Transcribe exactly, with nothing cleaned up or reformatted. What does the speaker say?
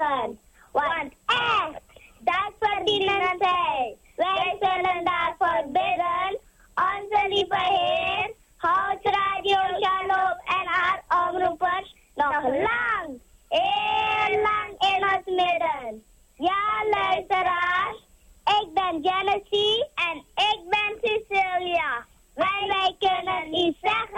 geven. Want echt, dat verdienen zij. Wij zullen daarvoor bidden. Onze lieve Heer, houdt Radio Shalom en haar omroepers nog lang, heel lang in ons midden. Ja, luisteraars, ik ben Genesis en ik ben Cecilia. Wij, wij kunnen u zeggen.